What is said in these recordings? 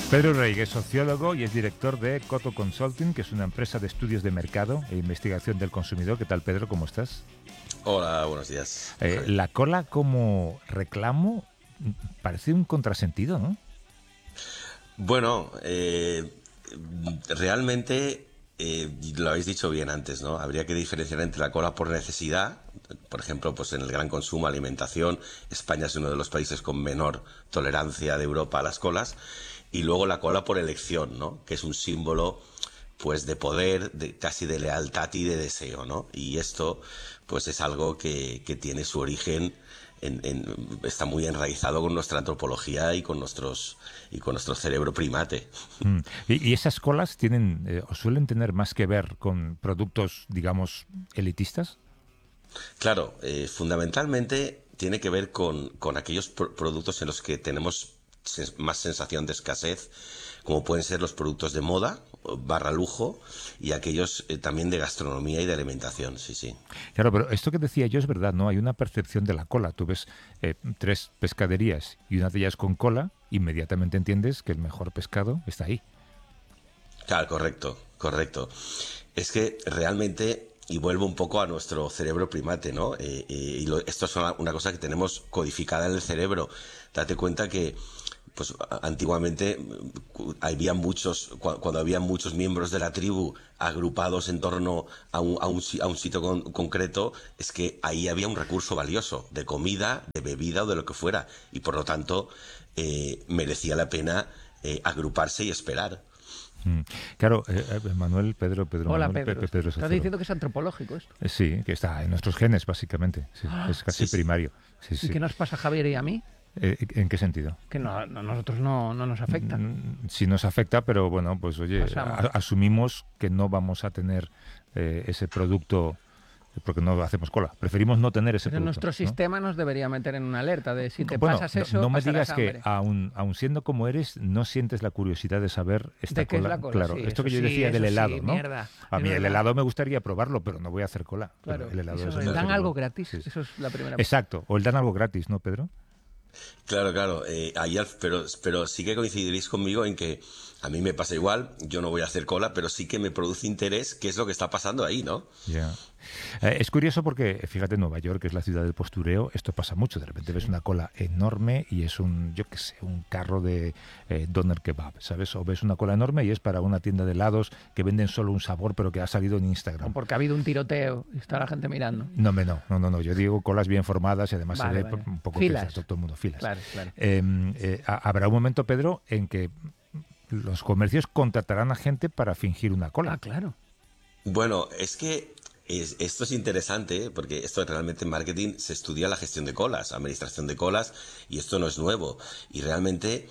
Pedro Rey es sociólogo y es director de Coto Consulting, que es una empresa de estudios de mercado e investigación del consumidor. ¿Qué tal, Pedro? ¿Cómo estás? Hola, buenos días. La cola como reclamo parece un contrasentido, ¿no? Bueno, realmente lo habéis dicho bien antes, ¿no? Habría que diferenciar entre la cola por necesidad. Por ejemplo, pues en el gran consumo, alimentación, España es uno de los países con menor tolerancia de Europa a las colas. Y luego la cola por elección, ¿no? Que es un símbolo, pues, de poder, casi de lealtad y de deseo, ¿no? Y esto, pues, es algo que tiene su origen está muy enraizado con nuestra antropología y con nuestro cerebro primate. Y esas colas tienen o suelen tener más que ver con productos, digamos, elitistas. Claro, fundamentalmente tiene que ver con aquellos productos en los que tenemos más sensación de escasez, como pueden ser los productos de moda, barra lujo, y aquellos también de gastronomía y de alimentación, sí, sí. Claro, pero esto que decía yo es verdad, ¿no? Hay una percepción de la cola. Tú ves tres pescaderías y una de ellas con cola, inmediatamente entiendes que el mejor pescado está ahí. Claro, correcto, correcto. Es que realmente, y vuelvo un poco a nuestro cerebro primate, ¿no? Esto es una cosa que tenemos codificada en el cerebro. Date cuenta que, pues, antiguamente cuando había muchos miembros de la tribu agrupados en torno a un sitio concreto, es que ahí había un recurso valioso, de comida, de bebida o de lo que fuera. Y por lo tanto, merecía la pena agruparse y esperar. Claro, Manuel, Pedro Hola, Manuel, Pedro. Pedro Estás Socero. diciendo que es antropológico esto. Sí, que está en nuestros genes, básicamente. Sí, es casi Sí, sí. primario. Sí, ¿Y sí. qué nos pasa a Javier y a mí? ¿En qué sentido? Que nosotros no nos afecta. Sí nos afecta, pero bueno, pues oye, Pasamos. asumimos que no vamos a tener ese producto porque no hacemos cola. Preferimos no tener ese Pero producto, nuestro ¿no? sistema nos debería meter en una alerta de si te Bueno, pasas eso, no me pasarás digas que hambre. aun siendo como eres, no sientes la curiosidad de saber esta ¿De qué es cola. la cola? Claro, Sí, esto eso que yo sí, decía del eso sí, helado, ¿no? mierda, A es mí el verdad. helado me gustaría probarlo, pero no voy a hacer cola. Pero Claro, el helado eso eso es, me dan parece algo que- gratis. sí, sí. Eso es la primera. Exacto, o el dan algo gratis, ¿no, Pedro? Claro, claro. Pero sí que coincidiréis conmigo en que a mí me pasa igual, yo no voy a hacer cola, pero sí que me produce interés qué es lo que está pasando ahí, ¿no? Ya. Es curioso porque, fíjate, Nueva York, que es la ciudad del postureo, esto pasa mucho. De repente ves una cola enorme y es yo qué sé, un carro de doner kebab, ¿sabes? O ves una cola enorme y es para una tienda de helados que venden solo un sabor, pero que ha salido en O Instagram. porque ha habido un tiroteo y está la gente mirando. No. Yo digo colas bien formadas y además Vale, se ve vale. un poco Filas. que está todo el mundo filas. Claro, claro. Habrá un momento, Pedro, en que los comercios contratarán a gente para fingir una cola. Ah, claro. Bueno, es que esto es interesante, porque esto realmente en marketing se estudia la gestión de colas, administración de colas, y esto no es nuevo. Y realmente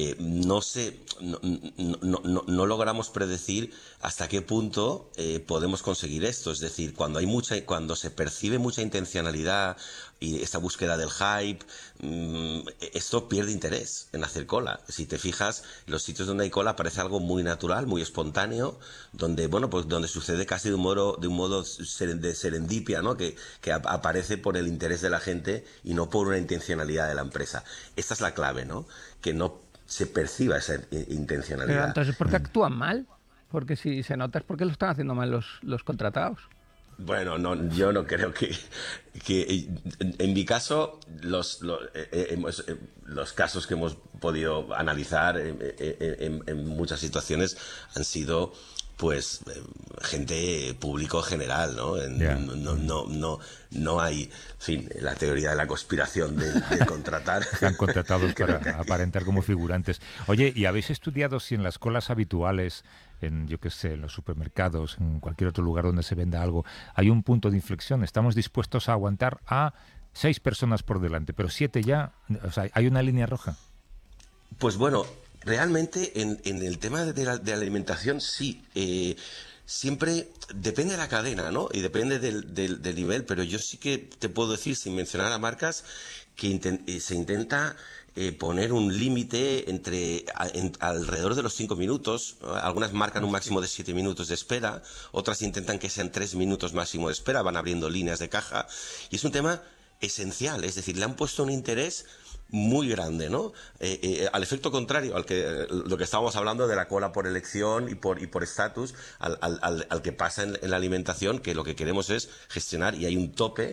no logramos predecir hasta qué punto podemos conseguir esto. Es decir, cuando se percibe mucha intencionalidad y esta búsqueda del hype, esto pierde interés en hacer cola. Si te fijas, los sitios donde hay cola parece algo muy natural, muy espontáneo, donde, bueno, pues donde sucede casi de un modo de serendipia, ¿no? Que aparece por el interés de la gente y no por una intencionalidad de la empresa. Esta es la clave, ¿no? Que no se perciba esa intencionalidad. Pero entonces, ¿por qué actúan mal? Porque si se nota es porque lo están haciendo mal los contratados. Bueno, no, yo no creo que en mi caso los casos que hemos podido analizar en muchas situaciones han sido pues gente público general, ¿no? Ya. No hay, en fin, la teoría de la conspiración de contratar. Están contratados para aparentar como figurantes. Oye, ¿y habéis estudiado si en las colas habituales, yo qué sé, en los supermercados, en cualquier otro lugar donde se venda algo, hay un punto de inflexión? Estamos dispuestos a aguantar a 6 personas por delante, pero 7 ya, o sea, hay una línea roja. Pues bueno, realmente en el tema de la alimentación sí. Siempre depende de la cadena, ¿no? Y depende del nivel, pero yo sí que te puedo decir, sin mencionar a marcas, que se intenta poner un límite alrededor de los 5 minutos. Algunas marcan un máximo de 7 minutos de espera, otras intentan que sean 3 minutos máximo de espera, van abriendo líneas de caja. Y es un tema esencial, es decir, le han puesto un interés muy grande, ¿no? Al efecto contrario, lo que estábamos hablando de la cola por elección y por estatus, al que pasa en la alimentación, que lo que queremos es gestionar y hay un tope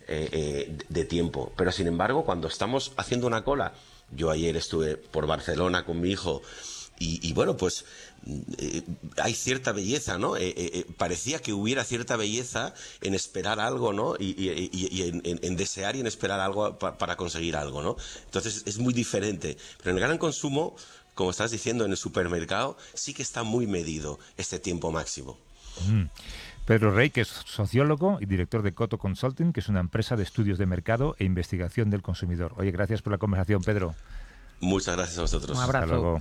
de tiempo. Pero sin embargo, cuando estamos haciendo una cola, yo ayer estuve por Barcelona con mi hijo y bueno, pues hay cierta belleza, ¿no? Parecía que hubiera cierta belleza en esperar algo, ¿no? Y en desear y en esperar algo para conseguir algo, ¿no? Entonces es muy diferente. Pero en el gran consumo, como estás diciendo, en el supermercado, sí que está muy medido este tiempo máximo. Pedro Rey, que es sociólogo y director de Coto Consulting, que es una empresa de estudios de mercado e investigación del consumidor. Oye, gracias por la conversación, Pedro. Muchas gracias a vosotros. Un abrazo. Hasta luego.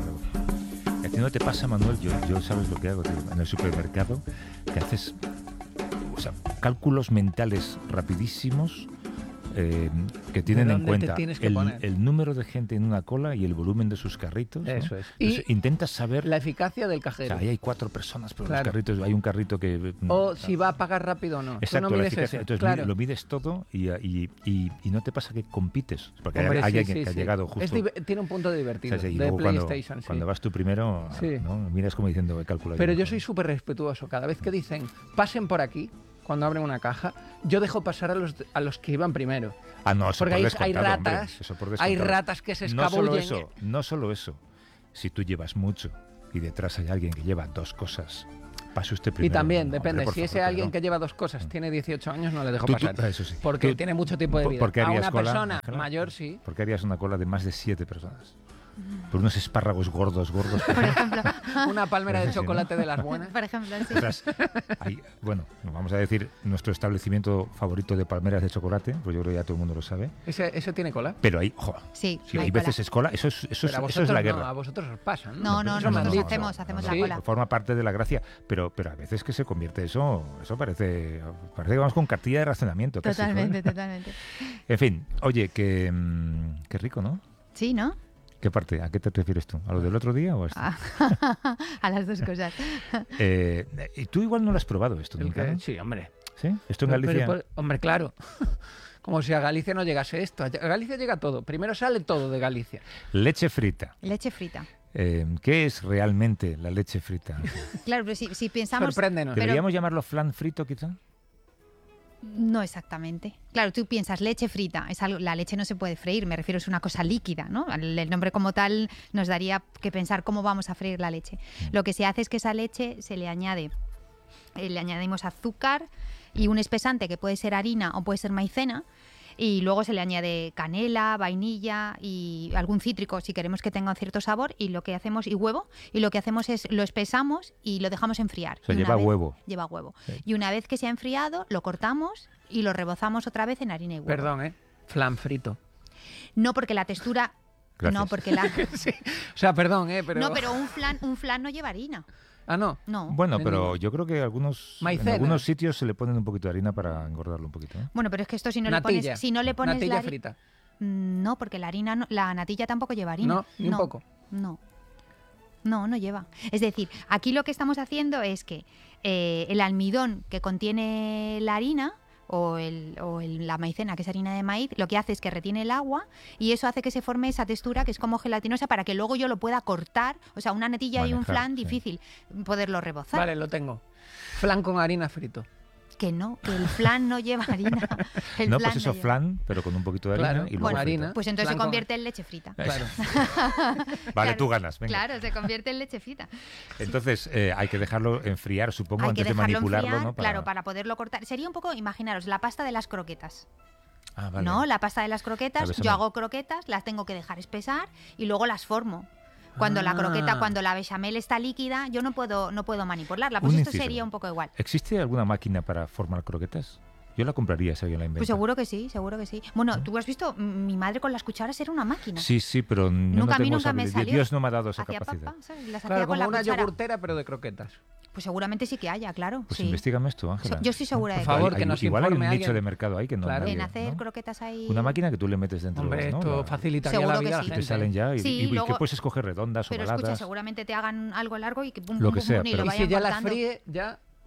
¿A ti no te pasa, Manuel? Yo sabes lo que hago, tío, en el supermercado, que haces, o sea, cálculos mentales rapidísimos que tienen en cuenta el número de gente en una cola y el volumen de sus carritos, ¿no? Eso es. Entonces, intentas saber la eficacia del cajero. O sea, ahí hay 4 personas, pero claro. los carritos, hay un carrito que... O si va a pagar rápido o no. Exacto, no la mides eficacia. eso. Entonces Claro. lo mides todo y no te pasa que compites. Porque Hombre, hay sí, alguien sí, que ha sí. llegado justo... Tiene un punto divertido, o sea, y de luego PlayStation. cuando vas tú primero, Sí. ¿no? Miras como diciendo, calcula. Pero yo soy súper respetuoso. Cada vez que dicen, pasen por aquí, cuando abren una caja, yo dejo pasar a los que iban primero. Ah, no, eso porque por hay descontado, ratas, hombre, eso por hay descontado. ratas que se escabullen. No solo eso. Si tú llevas mucho y detrás hay alguien que lleva 2 cosas, pase usted primero. Y también, No, depende, hombre, por si ese favor, alguien perdón. que lleva 2 cosas tiene 18 años, no le dejo Tú- pasar. eso sí. Porque Tú- tiene mucho tiempo de vida. ¿Por qué A harías una cola, persona Ángela? mayor, sí. ¿Por qué harías una cola de más de 7 personas? Por unos espárragos gordos. Por ejemplo. Una palmera de Sí, ¿no? chocolate de las buenas. Por ejemplo, sí. Ostras, bueno, vamos a decir nuestro establecimiento favorito de palmeras de chocolate, pues yo creo que ya todo el mundo lo sabe. ¿Ese tiene cola? Pero hay, Sí, si hay hay cola. veces es cola, eso Pero a es la vosotros no, guerra. a vosotros os pasa, ¿no? No, Eso me han nosotros dicho. hacemos Sí. la cola. Forma parte de la gracia, pero a veces que se convierte eso parece que vamos con cartilla de racionamiento. Casi, Totalmente, joder. totalmente. En fin, oye, qué rico, ¿no? Sí, ¿no? ¿Qué parte? ¿A qué te refieres tú? ¿A lo del otro día o a esto? A las dos cosas. Y tú igual no lo has probado esto ¿El nunca, qué? ¿no? Sí, hombre. ¿Sí? ¿Esto en Galicia? Hombre, claro. Como si a Galicia no llegase esto. A Galicia llega todo. Primero sale todo de Galicia. Leche frita. Leche frita. ¿Qué es realmente la leche frita? Claro, pero si pensamos... Sorpréndenos. Pero- ¿Deberíamos llamarlo flan frito quizá? No exactamente. Claro, tú piensas leche frita, es algo, la leche no se puede freír, me refiero, es una cosa líquida, ¿no? El nombre como tal nos daría que pensar cómo vamos a freír la leche. Lo que se hace es que esa leche se le añade, le añadimos azúcar y un espesante que puede ser harina o puede ser maicena. Y luego se le añade canela, vainilla y algún cítrico si queremos que tenga un cierto sabor y lo que hacemos y huevo y lo que hacemos es lo espesamos y lo dejamos enfriar. O sea, Y una lleva vez- huevo. Lleva huevo. Sí. Y una vez que se ha enfriado lo cortamos y lo rebozamos otra vez en harina y huevo. Perdón, ¿eh? Flan frito. No porque la textura Gracias. no porque la Sí. O sea, perdón, ¿eh? Pero... no, pero un flan no lleva harina. Ah, no. No. Bueno, pero Menudo. yo creo que en Maicena. algunos sitios se le ponen un poquito de harina para engordarlo un poquito, ¿eh? Bueno, pero es que esto si no Natilla. le pones Natilla la frita. No, porque la harina la natilla tampoco lleva harina. No, ni un poco. No. No lleva. Es decir, aquí lo que estamos haciendo es que el almidón que contiene la harina o la maicena, que es harina de maíz, lo que hace es que retiene el agua y eso hace que se forme esa textura que es como gelatinosa para que luego yo lo pueda cortar. O sea, una natilla y un Manejar, flan sí. difícil poderlo rebozar. Vale, lo tengo. Flan con harina frito. Que no, que el flan no lleva harina. El No, flan pues eso, lleva. flan, pero con un poquito de harina Claro, y luego bueno, frito. harina. Pues entonces se Flan con- convierte en leche frita. Claro. Vale, Claro, tú ganas, venga. Claro, se convierte en leche frita. Entonces, hay que dejarlo enfriar, supongo, Hay que antes de dejarlo manipularlo, enfriar, ¿no? claro, para poderlo cortar. Sería un poco, imaginaros, la pasta de las croquetas. Ah, vale. ¿No? La pasta de las La croquetas, bechamel. yo hago croquetas, las tengo que dejar espesar y luego las formo. Cuando la Ah. croqueta, cuando la bechamel está líquida, yo no puedo manipularla. Pues Un esto inciso. sería un poco igual. ¿Existe alguna máquina para formar croquetas? Yo la compraría si alguien la inventa. Pues seguro que sí, seguro que sí. Bueno, tú has visto, mi madre con las cucharas era una máquina. Sí, pero no Nunca, a mí tengo nunca esa me habilidad. salió. Dios no me ha dado esa Hacía capacidad. papas, ¿sabes? Las Claro, hacía con como la una cuchara. yogurtera, pero de croquetas. Pues seguramente sí que haya, claro. Pues sí. investígame esto, Ángela. Yo estoy segura Por de favor, que que nos igual hay un informe nicho alguien. de mercado ahí que no Claro. nadie, en hacer ¿no? croquetas ahí. Una máquina que tú le metes dentro. Hombre, ¿no? esto La- facilitaría Seguro la que vida a la sí. te gente. salen ya y, Sí, y luego- que puedes escoger redondas, Pero ovaladas. escucha, seguramente te hagan algo largo y que pum, Lo pum, que pum, sea, pum, y pero- lo Y si vayan ya las cortando. fríe, ya...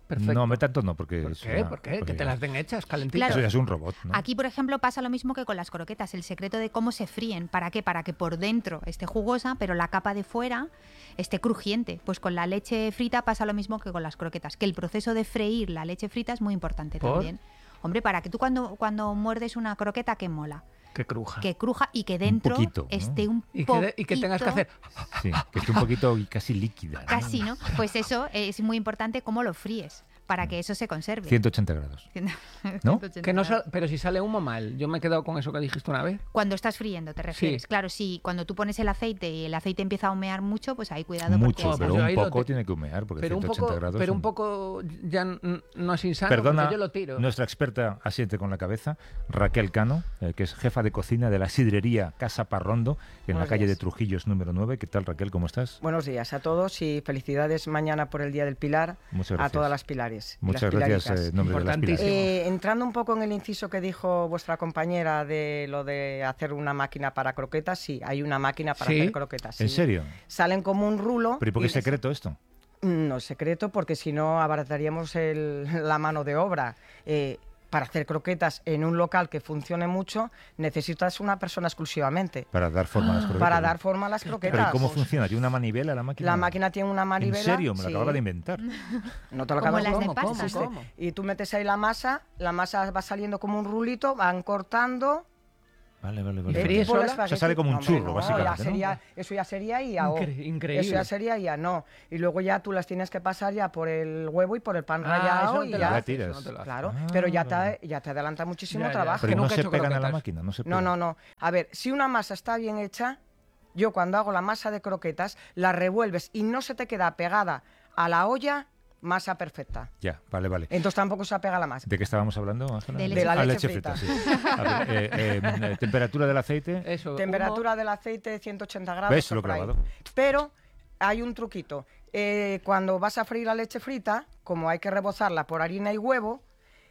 perfecto. No, me tanto no, porque... ¿Por eso qué? ya- ¿Por qué? porque Que te ya- las den hechas, calentitas. Eso ya es un robot, ¿no? Aquí, por ejemplo, pasa lo mismo que con las croquetas. El secreto de cómo se fríen. ¿Para qué? Para que por dentro esté jugosa, pero la capa de fuera esté crujiente. Pues con la leche frita pasa lo mismo que con las croquetas. Que el proceso de freír la leche frita es muy importante ¿Por? también. Hombre, para que tú cuando muerdes una croqueta, ¿qué mola? Que cruja. Que cruja y que dentro poquito, ¿no? esté un Y poquito... que tengas que hacer... Sí, que esté un poquito y casi líquida. ¿no? Casi, ¿no? Pues eso es muy importante cómo lo fríes, para que eso se conserve. 180 grados. ¿No? 180 Que no grados. pero si sale humo mal. Yo me he quedado con eso que dijiste una vez. Cuando estás friendo, ¿te refieres? Sí. Claro, sí, cuando tú pones el aceite y el aceite empieza a humear mucho, pues ahí cuidado. Mucho, porque... pero pues yo un ahí lo poco te- tiene que humear, porque Pero un 180 poco, grados... pero son- un poco ya no es insano, Perdona, porque yo lo tiro. nuestra experta asiente con la cabeza, Raquel Cano, que es jefa de cocina de la sidrería Casa Parrondo, en la Buenos calle de días. Trujillos número 9. ¿Qué tal, Raquel? ¿Cómo estás? Buenos días a todos y felicidades mañana por el Día del Pilar Muchas a gracias. todas las pilares. y Muchas las gracias, pilaricas. en nombre de las Importantísimo. pilares. Entrando un poco en el inciso que dijo vuestra compañera de lo de hacer una máquina para croquetas, sí, hay una máquina para ¿Sí? hacer croquetas. ¿En sí. serio? Salen como un rulo. ¿Pero y por qué y es secreto esto? No es secreto, porque si no abarataríamos la mano de obra. Para hacer croquetas en un local que funcione mucho, necesitas una persona exclusivamente. Para dar forma a las croquetas. Para ¿no? dar forma a las croquetas. ¿Pero y cómo funciona? ¿Tiene una manivela la máquina? La máquina tiene una manivela. ¿En serio? Me lo sí. acababa de inventar. No te lo Como acabas las de ¿Cómo? pasta. ¿Cómo? Sí, ¿Cómo? y tú metes ahí la masa va saliendo como un rulito, van cortando. Vale, vale, ¿Y vale. fríes tipo el sola? espagueti. O sea, sale como un Hombre, churro, no, básicamente, ya ¿no? sería, eso ya sería IA. Increíble. Eso ya sería IA, no. Y luego ya tú las tienes que pasar ya por el huevo y por el pan Ah, rallado eso no y te lo ya ya. haces, tiras. eso no te lo haces. Claro, Ah, pero ya vale. te adelanta muchísimo Ya, ya. trabajo. Pero que no nunca he se hecho pegan a la croquetas. máquina, no se No, pegan. no, no. A ver, si una masa está bien hecha, yo cuando hago la masa de croquetas, la revuelves y no se te queda pegada a la olla, masa perfecta. Ya, vale, vale. Entonces tampoco se apega la masa. ¿De qué estábamos hablando, Ángela? De leche De la Ah, leche frita, frita. sí. A ver, temperatura del aceite. Eso, Temperatura del aceite 180 grados. ¿Ves? Lo he por ahí. clavado. Pero hay un truquito. Cuando vas a freír la leche frita, como hay que rebozarla por harina y huevo,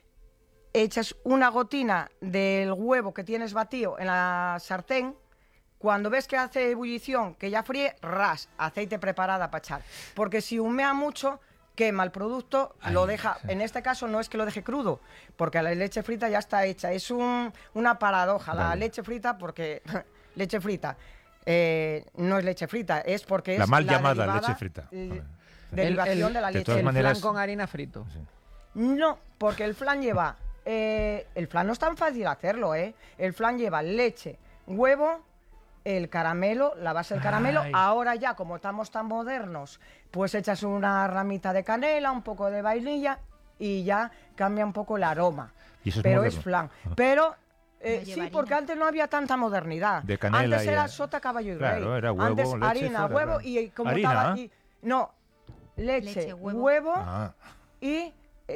echas una gotina del huevo que tienes batido en la sartén. Cuando ves que hace ebullición, que ya fríe, ras, aceite preparada para echar. Porque si humea mucho, quema el producto, lo deja. En este caso no es que lo deje crudo, porque la leche frita ya está hecha. Es una paradoja. La Vale. leche frita, porque leche frita no es leche frita, es porque es La mal llamada derivada, leche frita. Derivación de la de leche. todas el maneras- flan con harina frito. No, porque el flan lleva... el flan no es tan fácil hacerlo, ¿eh? El flan lleva leche, huevo, el caramelo, la base del caramelo. Ay. Ahora ya, como estamos tan modernos, pues echas una ramita de canela, un poco de vainilla y ya cambia un poco el aroma. Y eso es Pero moderno. es flan. Pero... No lleva sí, harina. porque antes no había tanta modernidad. De canela antes y era a- sota, caballo y Claro, rey. era huevo, antes leche, harina, fuera, huevo claro. y como ¿Harina? estaba... no, leche, Leche, huevo. huevo Ah, y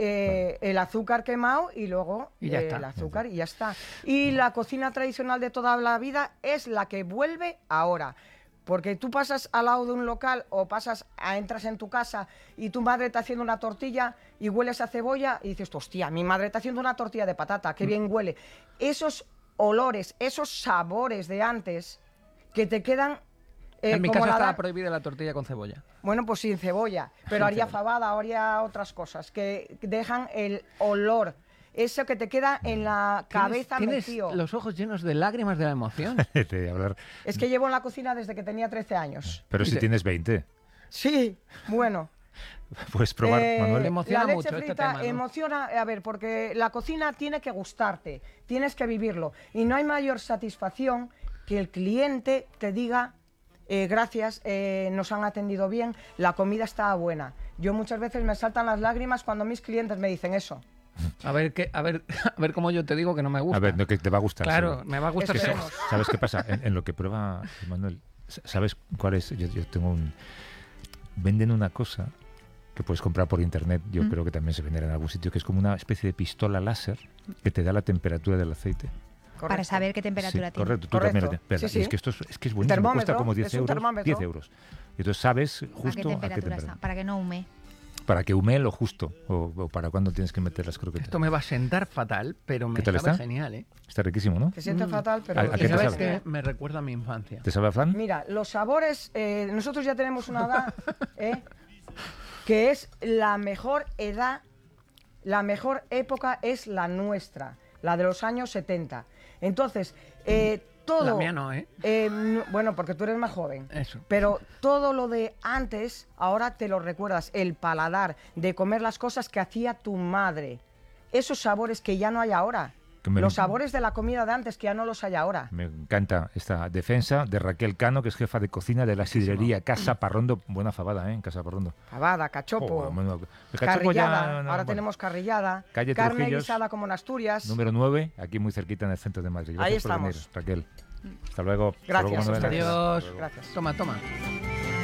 el azúcar quemado y luego Y ya está. el azúcar y ya está. Y la cocina tradicional de toda la vida es la que vuelve ahora. Porque tú pasas al lado de un local o entras en tu casa y tu madre está haciendo una tortilla y hueles a cebolla y dices, hostia, mi madre está haciendo una tortilla de patata, qué bien huele. Esos olores, esos sabores de antes que te quedan... En mi como casa la estaba da- prohibida la tortilla con cebolla. Bueno, pues sin cebolla, pero haría fabada, haría otras cosas que dejan el olor, eso que te queda en la cabeza Tienes metido. los ojos llenos de lágrimas de la emoción. de hablar. Es que llevo en la cocina desde que tenía 13 años. Pero si Dice- tienes 20, Sí, bueno. puedes probar, Manuel. Emociona la leche mucho este frita tema, ¿no? emociona, a ver, porque la cocina tiene que gustarte, tienes que vivirlo. Y no hay mayor satisfacción que el cliente te diga, gracias, nos han atendido bien, la comida estaba buena. Yo muchas veces me saltan las lágrimas cuando mis clientes me dicen eso. A ver, a ver cómo yo te digo que no me gusta. A ver, no, que te va a gustar. Claro, seguro. me va a gustar. Eso pero- veremos. ¿Sabes qué pasa? En lo que prueba Manuel, ¿sabes cuál es? Yo tengo un... Venden una cosa que puedes comprar por internet, yo creo que también se venderá en algún sitio, que es como una especie de pistola láser que te da la temperatura del aceite. Para Correcto. saber qué temperatura Sí, tiene. correcto, tú Correcto. también la tienes. Espera, Sí, sí. y es que esto es que es buenísimo, Termómetro, cuesta como 10 es un euros. termómetro. 10 euros. Y entonces sabes ¿A qué justo a qué temperatura temperatura. está? Para que no hume. Para que humee lo justo, o para cuándo tienes que meter las croquetas. Esto me va a sentar fatal, pero me ¿Qué tal sabe está? genial, ¿eh? Está riquísimo, ¿no? Te siente fatal, pero... ¿A ¿Y qué te sabes sabe? qué? Me recuerda a mi infancia. ¿Te sabe a flan? Mira, los sabores, nosotros ya tenemos una edad que es la mejor edad la mejor época es la nuestra, la de los años 70. Entonces, todo... La mía no, ¿eh? Bueno, porque tú eres más joven. Eso. Pero todo lo de antes, ahora te lo recuerdas. El paladar, de comer las cosas que hacía tu madre. Esos sabores que ya no hay ahora. Los sabores de la comida de antes que ya no los hay ahora. Me encanta esta defensa de Raquel Cano, que es jefa de cocina de la sidrería Casa Parrondo. Buena fabada, en Casa Parrondo. Fabada, cachopo, Bueno, el cachopo carrillada. ya, Ahora bueno. tenemos carrillada. Calle Carne Trujillos, guisada como en Asturias. número 9, aquí muy cerquita en el centro de Madrid. Gracias Ahí por venir, estamos. Raquel. Hasta luego. Gracias Hasta luego, a Manuela. ustedes. Adiós. Gracias. Toma, toma.